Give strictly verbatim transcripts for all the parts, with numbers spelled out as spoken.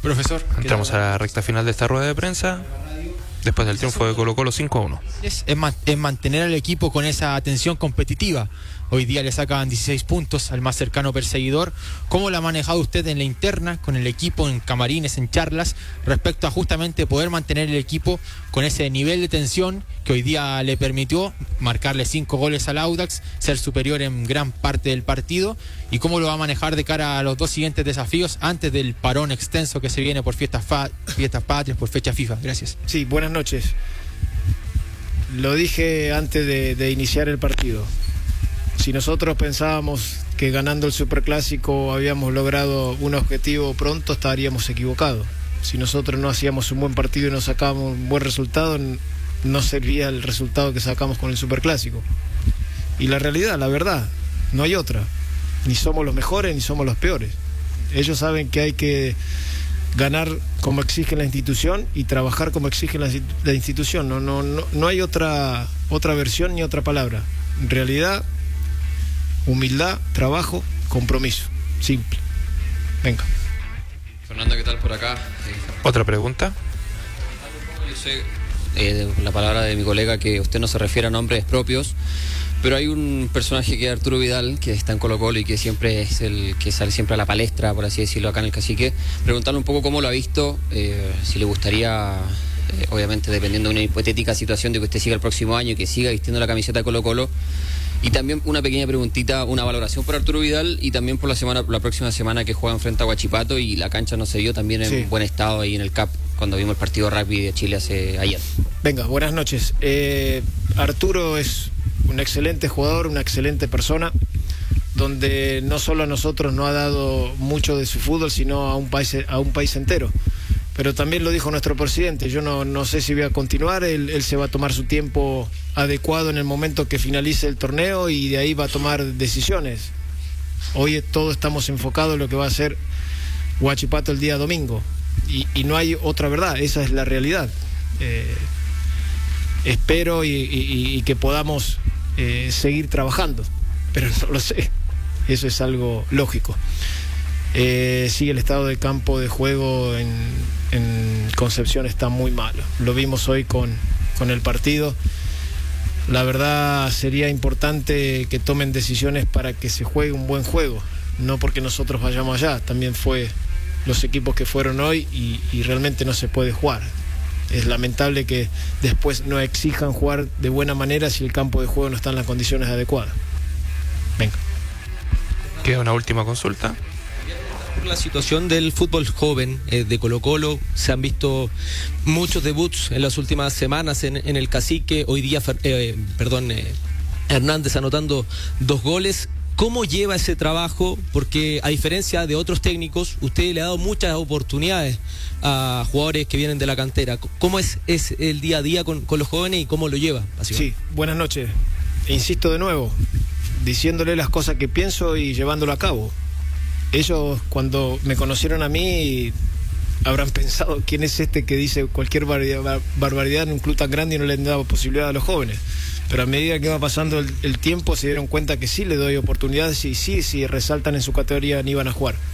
Profesor, entramos a la recta final de esta rueda de prensa después del triunfo de Colo Colo cinco a uno. Es, es, man, es mantener al equipo con esa atención competitiva. Hoy día le sacan dieciséis puntos al más cercano perseguidor. ¿Cómo lo ha manejado usted en la interna, con el equipo, en camarines, en charlas, respecto a justamente poder mantener el equipo con ese nivel de tensión que hoy día le permitió marcarle cinco goles al Audax, ser superior en gran parte del partido? ¿Y cómo lo va a manejar de cara a los dos siguientes desafíos antes del parón extenso que se viene por fiestas, fa fiestas patrias, por fecha FIFA? Gracias. Sí, buenas noches. Lo dije antes de, de iniciar el partido. Si nosotros pensábamos que ganando el Superclásico habíamos logrado un objetivo pronto, estaríamos equivocados. Si nosotros no hacíamos un buen partido y no sacábamos un buen resultado, no servía el resultado que sacamos con el Superclásico. Y la realidad, la verdad, no hay otra. Ni somos los mejores ni somos los peores. Ellos saben que hay que ganar como exige la institución y trabajar como exige la, la institución. No, no, no, no hay otra, otra versión ni otra palabra. En realidad, humildad, trabajo, compromiso. Simple. Venga. Fernando, ¿qué tal por acá? ¿Otra pregunta? Yo sé, eh, la palabra de mi colega, que usted no se refiere a nombres propios, pero hay un personaje que es Arturo Vidal, que está en Colo Colo y que siempre es el que sale siempre a la palestra, por así decirlo, acá en el Cacique. Preguntarle un poco cómo lo ha visto, eh, si le gustaría, eh, obviamente dependiendo de una hipotética situación de que usted siga el próximo año y que siga vistiendo la camiseta de Colo Colo. Y también una pequeña preguntita, una valoración por Arturo Vidal y también por la semana, la próxima semana que juegan frente a Huachipato, y la cancha no se vio también en sí. buen estado ahí en el C A P cuando vimos el partido rugby de Chile hace ayer. Venga, buenas noches. Eh, Arturo es un excelente jugador, una excelente persona, donde no solo a nosotros nos ha dado mucho de su fútbol, sino a un país, a un país entero. Pero también lo dijo nuestro presidente, yo no, no sé si voy a continuar, él, él se va a tomar su tiempo adecuado en el momento que finalice el torneo y de ahí va a tomar decisiones. Hoy todos estamos enfocados en lo que va a ser Huachipato el día domingo y, y no hay otra verdad, esa es la realidad. Eh, espero y, y, y que podamos eh, seguir trabajando, pero no lo sé, eso es algo lógico. Eh, sí, el estado de campo de juego en, en Concepción está muy malo. Lo vimos hoy con, con el partido. La verdad sería importante que tomen decisiones para que se juegue un buen juego, no porque nosotros vayamos allá. También fue los equipos que fueron hoy y, y realmente no se puede jugar. Es lamentable que después no exijan jugar de buena manera si el campo de juego no está en las condiciones adecuadas. Venga. Queda una última consulta. Por la situación del fútbol joven eh, de Colo Colo, se han visto muchos debuts en las últimas semanas en, en el Cacique. Hoy día, eh, perdón, eh, Hernández anotando dos goles. ¿Cómo lleva ese trabajo? Porque a diferencia de otros técnicos, usted le ha dado muchas oportunidades a jugadores que vienen de la cantera. ¿Cómo es, es el día a día con, con los jóvenes y cómo lo lleva? Sí, buenas noches. Insisto de nuevo, diciéndole las cosas que pienso y llevándolo a cabo. Ellos, cuando me conocieron a mí, habrán pensado quién es este que dice cualquier barbaridad en un club tan grande y no le han dado posibilidad a los jóvenes. Pero a medida que va pasando el, el tiempo se dieron cuenta que sí le doy oportunidades y sí, si resaltan en su categoría ni van a jugar.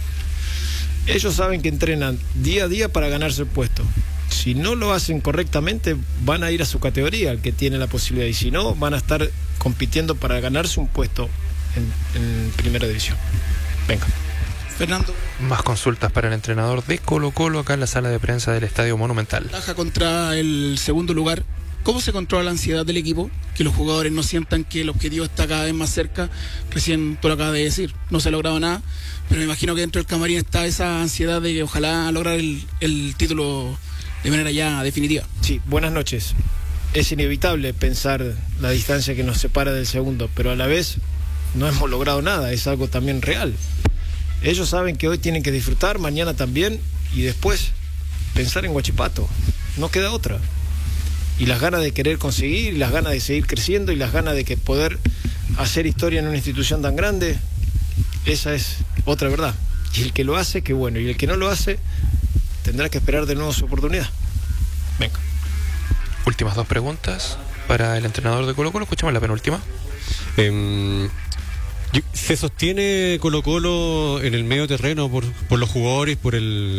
Ellos saben que entrenan día a día para ganarse el puesto. Si no lo hacen correctamente, van a ir a su categoría, el que tiene la posibilidad. Y si no, van a estar compitiendo para ganarse un puesto en, en primera división. Venga. Fernando. Más consultas para el entrenador de Colo Colo acá en la sala de prensa del Estadio Monumental. Taja contra el segundo lugar. ¿Cómo se controla la ansiedad del equipo? Que los jugadores no sientan que el objetivo está cada vez más cerca. Recién tú lo acabas de decir, no se ha logrado nada, pero me imagino que dentro del camarín está esa ansiedad de que ojalá lograr el, el título de manera ya definitiva. Sí, buenas noches. Es inevitable pensar la distancia que nos separa del segundo, pero a la vez no hemos logrado nada, es algo también real. Ellos saben que hoy tienen que disfrutar, mañana también, y después pensar en Huachipato. No queda otra. Y las ganas de querer conseguir, y las ganas de seguir creciendo, y las ganas de que poder hacer historia en una institución tan grande, esa es otra verdad. Y el que lo hace, qué bueno. Y el que no lo hace, tendrá que esperar de nuevo su oportunidad. Venga. Últimas dos preguntas para el entrenador de Colo Colo. Escuchamos la penúltima. Eh, ¿Se sostiene Colo Colo en el medio terreno por, por los jugadores, por el